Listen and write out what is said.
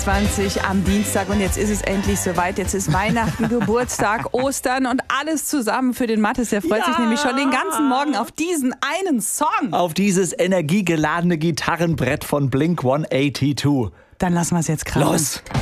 20 am Dienstag und jetzt ist es endlich soweit. Jetzt ist Weihnachten, Geburtstag, Ostern und alles zusammen für den Mathis. Der freut sich nämlich schon den ganzen Morgen auf diesen einen Song. Auf dieses energiegeladene Gitarrenbrett von Blink-182. Dann lassen wir es jetzt krachen. Los!